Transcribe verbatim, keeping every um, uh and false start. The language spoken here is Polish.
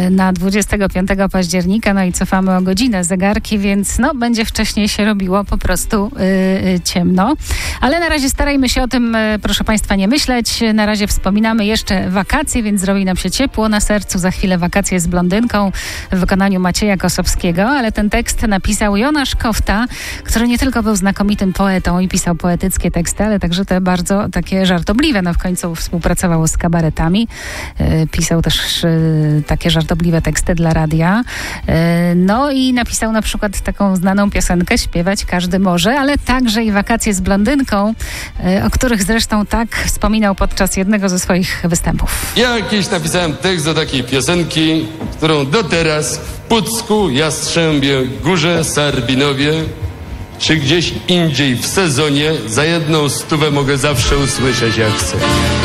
na dwudziestego piątego października, no i cofamy o godzinę zegarki, więc no będzie wcześniej się robiło po prostu yy, ciemno. Ale na razie starajmy się o tym, yy, proszę Państwa, nie myśleć. Na razie wspominamy jeszcze wakacje, więc zrobi nam się ciepło na sercu. Za chwilę wakacje z blondynką w wykonaniu Macieja Kosowskiego, ale ten tekst napisał Jonasz Kofta, który nie tylko był znakomitym poetą i pisał poetyckie teksty, ale także te bardzo takie żartobliwe. No w końcu współpracował z kabaretami. Yy, pisał też yy, takie żartobliwe teksty dla radia. Yy, no i napisał na przykład taką znaną piosenkę Śpiewać każdy może, ale także i Wakacje z blondynką, yy, o których zresztą tak wspominał podczas jednego ze swoich występów. Ja kiedyś napisałem tekst do takiej piosenki, którą do teraz w Pucku, Jastrzębie Górze, Sarbinowie czy gdzieś indziej w sezonie za jedną stówę mogę zawsze usłyszeć jak chcę.